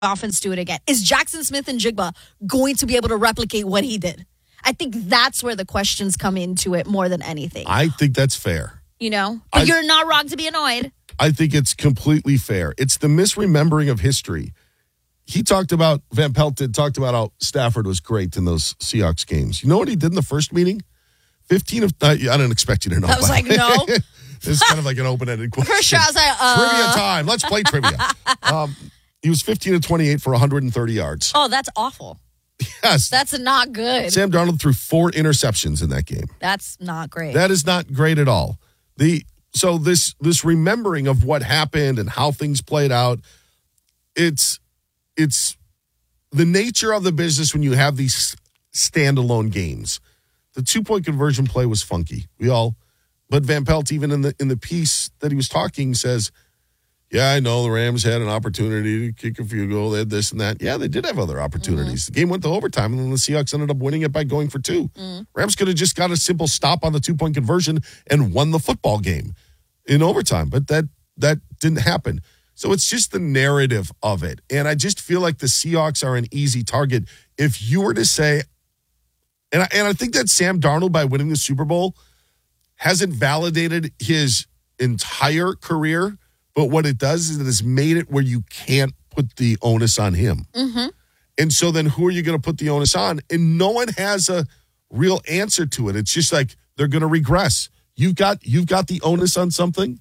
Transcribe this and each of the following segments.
offense do it again? Is Jackson Smith and Jigba going to be able to replicate what he did? I think that's where the questions come into it more than anything. I think that's fair. But you're not wrong to be annoyed. I think it's completely fair. It's the misremembering of history. Van Pelt talked about how Stafford was great in those Seahawks games. You know what he did in the first meeting? I didn't expect you to know. I was like, no. It's kind of like an open-ended question. For sure, I was like, Trivia time. Let's play trivia. He was 15 of 28 for 130 yards. Oh, that's awful. Yes. That's not good. Sam Darnold threw 4 interceptions in that game. That's not great. That is not great at all. So this remembering of what happened and how things played out, it's the nature of the business when you have these standalone games. The 2-point conversion play was funky. But Van Pelt, even in the piece that he was talking, says, yeah, I know the Rams had an opportunity to kick a field goal. They had this and that. Yeah, they did have other opportunities. The game went to overtime, and then the Seahawks ended up winning it by going for 2. Rams could have just got a simple stop on the 2-point conversion and won the football game in overtime, but that didn't happen. So it's just the narrative of it. And I just feel like the Seahawks are an easy target. If you were to say, and I think that Sam Darnold, by winning the Super Bowl, hasn't validated his entire career, but what it does is it has made it where you can't put the onus on him. And so then who are you going to put the onus on? And no one has a real answer to it. It's just like they're going to regress. You've got the onus on something.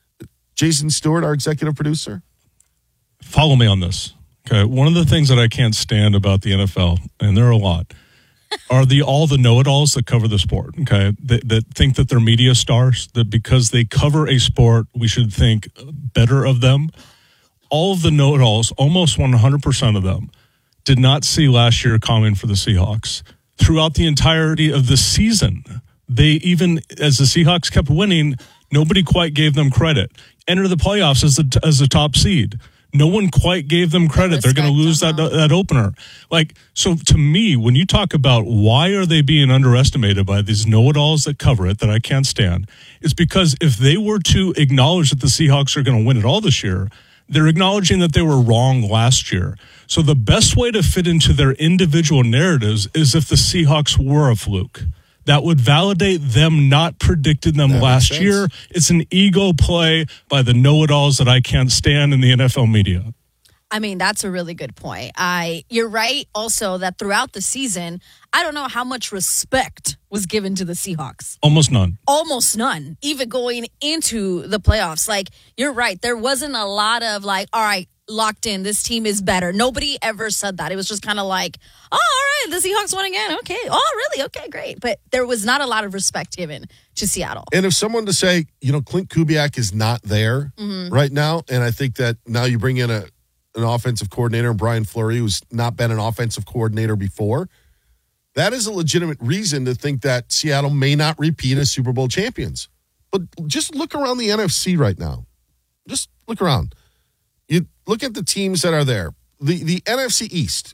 Jason Stewart, our executive producer. Follow me on this. Okay. One of the things that I can't stand about the NFL, and there are a lot, are all the know-it-alls that cover the sport, okay, that think that they're media stars, that because they cover a sport, we should think better of them. All of the know-it-alls, almost 100% of them, did not see last year coming for the Seahawks. Throughout the entirety of the season, even as the Seahawks kept winning, nobody quite gave them credit. Enter the playoffs as a top seed. No one quite gave them credit. They're going to lose that opener. So to me, when you talk about why are they being underestimated by these know-it-alls that cover it that I can't stand, it's because if they were to acknowledge that the Seahawks are going to win it all this year, they're acknowledging that they were wrong last year. So the best way to fit into their individual narratives is if the Seahawks were a fluke. That would validate them not predicting them last year. It's an ego play by the know-it-alls that I can't stand in the NFL media. I mean, that's a really good point. You're right also that throughout the season, I don't know how much respect was given to the Seahawks. Almost none. Almost none. Even going into the playoffs. You're right. There wasn't a lot of all right, locked in, this team is better. Nobody ever said that. It was just kind of like, oh, all right, the Seahawks won again. Okay. Oh, really? Okay, great. But there was not a lot of respect given to Seattle. And if someone to say, Clint Kubiak is not there right now, and I think that now you bring in an offensive coordinator, Brian Fleury, who's not been an offensive coordinator before, that is a legitimate reason to think that Seattle may not repeat as Super Bowl champions. But just look around the NFC right now. Just look around. You look at the teams that are there. The NFC East.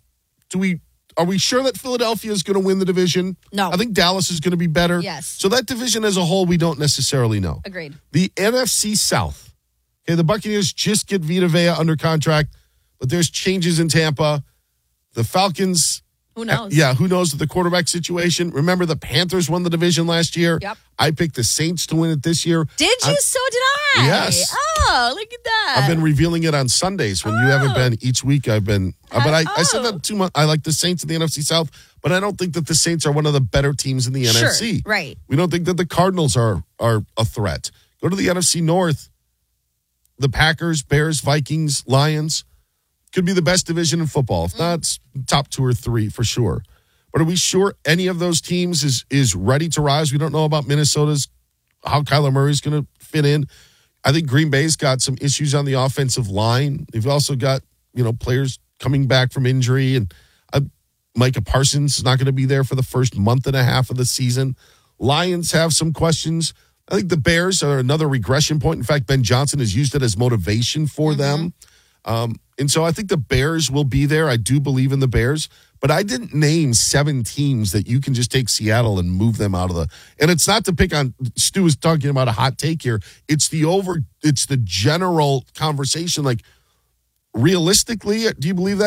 Are we sure that Philadelphia is going to win the division? No. I think Dallas is going to be better. Yes. So that division as a whole, we don't necessarily know. Agreed. The NFC South. Okay, the Buccaneers just get Vita Vea under contract, but there's changes in Tampa. The Falcons. Who knows? Yeah, who knows with the quarterback situation. Remember, the Panthers won the division last year. Yep. I picked the Saints to win it this year. Did you? So did I. Yes. Oh, look at that. I've been revealing it on Sundays when you haven't been. Each week I've been. But I said that 2 months. I like the Saints in the NFC South, but I don't think that the Saints are one of the better teams in the NFC. Right. We don't think that the Cardinals are a threat. Go to the NFC North. The Packers, Bears, Vikings, Lions could be the best division in football. If not, it's top 2 or 3 for sure. But are we sure any of those teams is ready to rise? We don't know about Minnesota's, how Kyler Murray's going to fit in. I think Green Bay's got some issues on the offensive line. They've also got, players coming back from injury. And Micah Parsons is not going to be there for the first month and a half of the season. Lions have some questions. I think the Bears are another regression point. In fact, Ben Johnson has used it as motivation for them. And so I think the Bears will be there. I do believe in the Bears. But I didn't name 7 teams that you can just take Seattle and move them out of the. And it's not to pick on. Stu is talking about a hot take here. It's the general conversation. realistically, do you believe that?